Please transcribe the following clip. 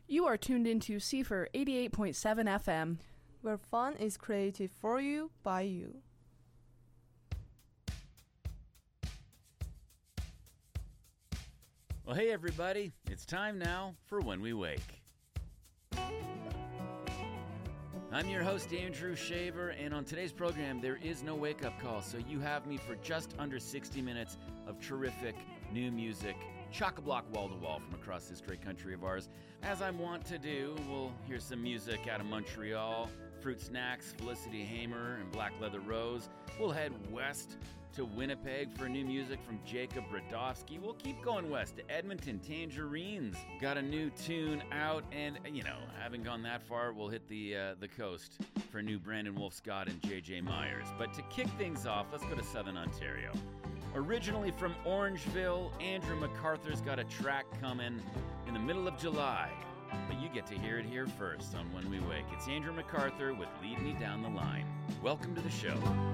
You are tuned into CFR 88.7 FM, where fun is created for you, by you. Well, hey everybody, it's time now for When We Wake. I'm your host, Andrew Shaver, and on today's program, there is no wake-up call, so you have me for just under 60 minutes of terrific new music, chock-a-block wall-to-wall from across this great country of ours. As I want to do, we'll hear some music out of Montreal, Fruit Snacks, Felicity Hamer, and Black Leather Rose. We'll head west to Winnipeg for new music from Jacob Radofsky. We'll keep going west to Edmonton. Tangerines got a new tune out, and having gone that far, we'll hit the coast for new Brandon Wolf Scott and J.J. Myers. But to kick things off, let's go to Southern Ontario. Originally from Orangeville, Andrew MacArthur's got a track coming in the middle of July, but you get to hear it here first on When We Wake. It's Andrew MacArthur with Lead Me Down the Line. Welcome to the show.